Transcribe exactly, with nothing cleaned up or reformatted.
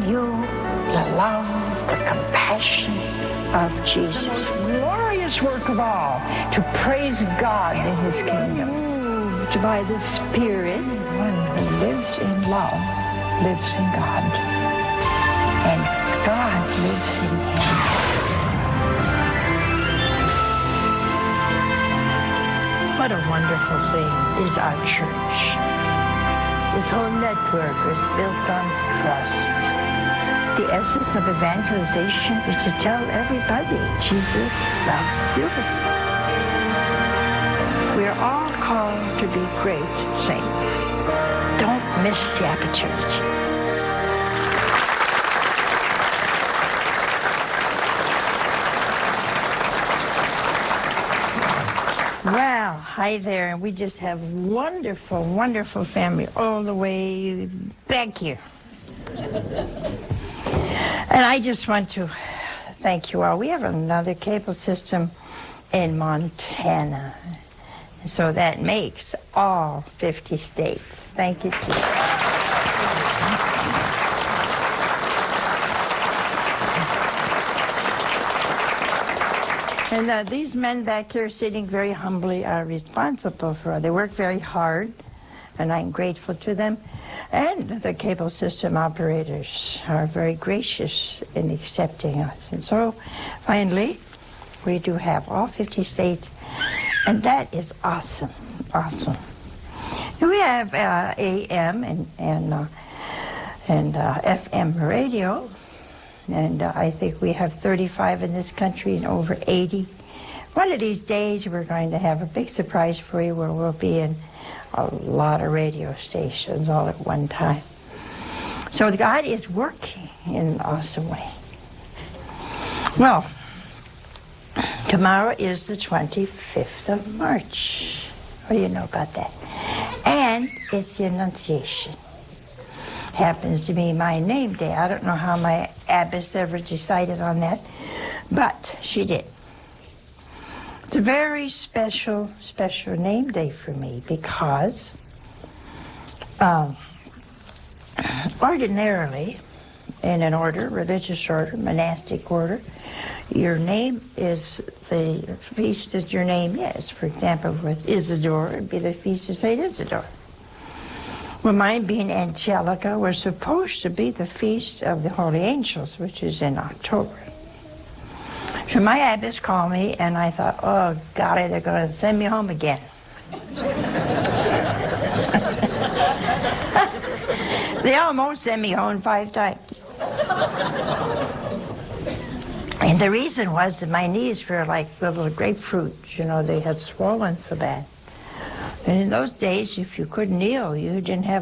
you the love, the compassion of Jesus. The most glorious work of all, to praise God in his kingdom. Moved by the Spirit, one who lives in love lives in God, and God lives in him. What a wonderful thing is our church. This whole network is built on trust. The essence of evangelization is to tell everybody Jesus loves you. We are all called to be great saints. Don't miss the opportunity. Well, hi there, and we just have wonderful, wonderful family all the way back here. And I just want to thank you all. We have another cable system in Montana, so that makes all fifty states. Thank you, Jesus. And uh, these men back here sitting very humbly are responsible for it. They work very hard, and I'm grateful to them. And the cable system operators are very gracious in accepting us. And so, finally, we do have all fifty states, and that is awesome, awesome. And we have uh, A M and, and, uh, and uh, F M radio. And uh, I think we have thirty-five in this country and over eighty. One of these days, we're going to have a big surprise for you where we'll be in a lot of radio stations all at one time. So God is working in an awesome way. Well, tomorrow is the twenty-fifth of March. What do you know about that? And it's the Annunciation. Happens to be my name day. I don't know how my abbess ever decided on that, but she did. It's a very special, special name day for me because um, ordinarily, in an order, religious order, monastic order, your name is the feast that your name is. For example, with Isidore, it would be the feast of Saint Isidore. Well, mine being Angelica was supposed to be the Feast of the Holy Angels, which is in October. So my abbess called me, and I thought, oh, golly, they're going to send me home again. They almost sent me home five times. And the reason was that my knees were like little grapefruits. You know, they had swollen so bad. And in those days, if you couldn't kneel, you didn't have